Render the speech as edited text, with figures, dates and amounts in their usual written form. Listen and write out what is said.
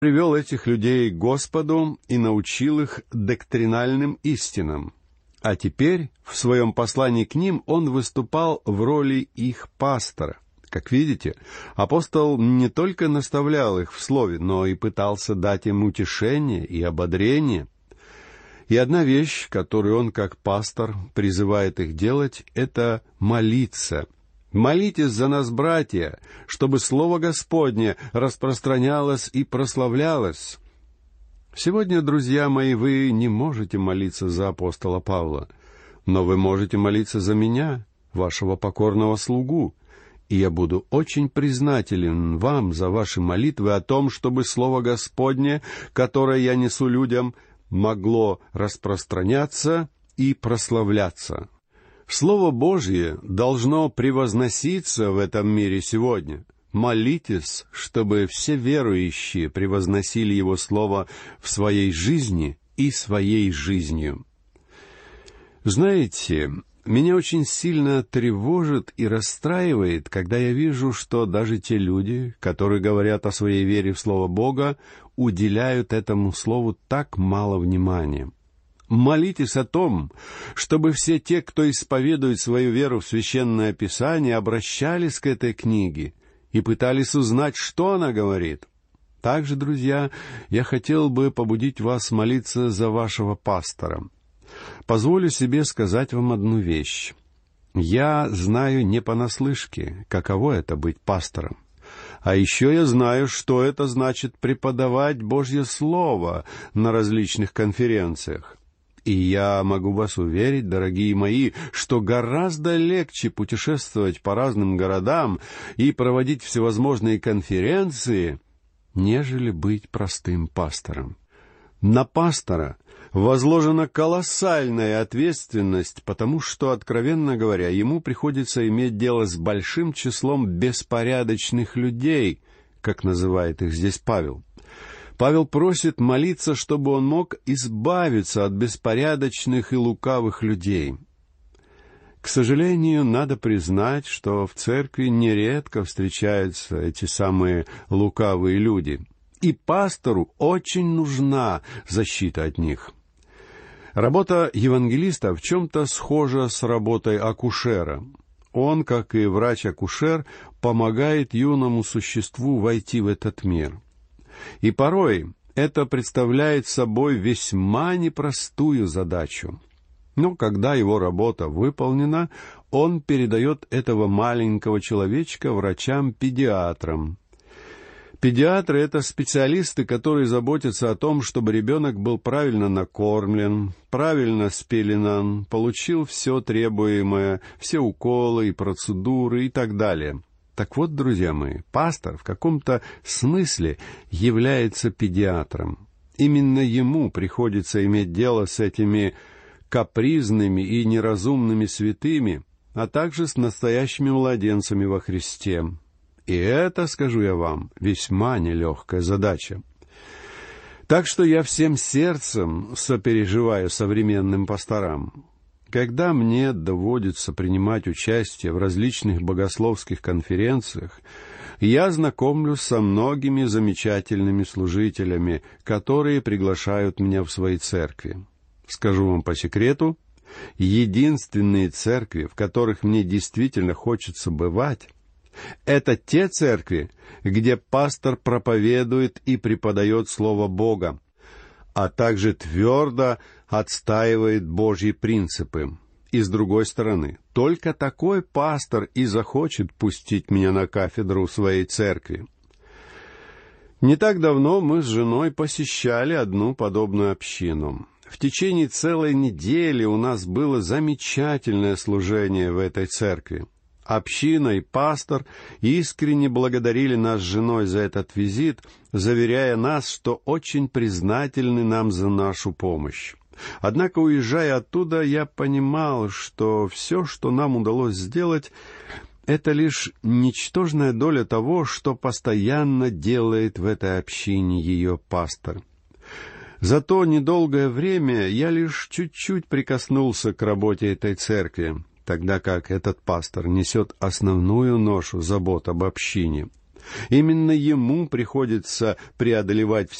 привел этих людей к Господу и научил их доктринальным истинам. А теперь в своем послании к ним он выступал в роли их пастора. Как видите, апостол не только наставлял их в слове, но и пытался дать им утешение и ободрение. И одна вещь, которую он, как пастор, призывает их делать, это молиться. «Молитесь за нас, братья, чтобы Слово Господне распространялось и прославлялось». Сегодня, друзья мои, вы не можете молиться за апостола Павла, но вы можете молиться за меня, вашего покорного слугу, и я буду очень признателен вам за ваши молитвы о том, чтобы Слово Господне, которое я несу людям, могло распространяться и прославляться. Слово Божье должно превозноситься в этом мире сегодня. Молитесь, чтобы все верующие превозносили Его Слово в своей жизни и своей жизнью. Знаете, меня очень сильно тревожит и расстраивает, когда я вижу, что даже те люди, которые говорят о своей вере в Слово Бога, уделяют этому Слову так мало внимания. Молитесь о том, чтобы все те, кто исповедует свою веру в Священное Писание, обращались к этой книге и пытались узнать, что она говорит. Также, друзья, я хотел бы побудить вас молиться за вашего пастора. Позволю себе сказать вам одну вещь. Я знаю не понаслышке, каково это быть пастором. А еще я знаю, что это значит преподавать Божье Слово на различных конференциях. И я могу вас уверить, дорогие мои, что гораздо легче путешествовать по разным городам и проводить всевозможные конференции, нежели быть простым пастором. На пастора возложена колоссальная ответственность, потому что, откровенно говоря, ему приходится иметь дело с большим числом беспорядочных людей, как называет их здесь Павел. Павел просит молиться, чтобы он мог избавиться от беспорядочных и лукавых людей. К сожалению, надо признать, что в церкви нередко встречаются эти самые лукавые люди, и пастору очень нужна защита от них. Работа евангелиста в чем-то схожа с работой акушера. Он, как и врач-акушер, помогает юному существу войти в этот мир. И порой это представляет собой весьма непростую задачу. Но когда его работа выполнена, он передает этого маленького человечка врачам-педиатрам. Педиатры — это специалисты, которые заботятся о том, чтобы ребенок был правильно накормлен, правильно спеленан, получил все требуемое, все уколы и процедуры и так далее. Так вот, друзья мои, пастор в каком-то смысле является педиатром. Именно ему приходится иметь дело с этими капризными и неразумными святыми, а также с настоящими младенцами во Христе. И это, скажу я вам, весьма нелегкая задача. Так что я всем сердцем сопереживаю современным пасторам. Когда мне доводится принимать участие в различных богословских конференциях, я знакомлюсь со многими замечательными служителями, которые приглашают меня в свои церкви. Скажу вам по секрету, единственные церкви, в которых мне действительно хочется бывать, это те церкви, где пастор проповедует и преподает Слово Бога, а также твердо отстаивает Божьи принципы. И с другой стороны, только такой пастор и захочет пустить меня на кафедру своей церкви. Не так давно мы с женой посещали одну подобную общину. В течение целой недели у нас было замечательное служение в этой церкви. Община и пастор искренне благодарили нас с женой за этот визит, заверяя нас, что очень признательны нам за нашу помощь. Однако, уезжая оттуда, я понимал, что все, что нам удалось сделать, это лишь ничтожная доля того, что постоянно делает в этой общине ее пастор. За то недолгое время я лишь чуть-чуть прикоснулся к работе этой церкви, тогда как этот пастор несет основную ношу забот об общине. Именно ему приходится преодолевать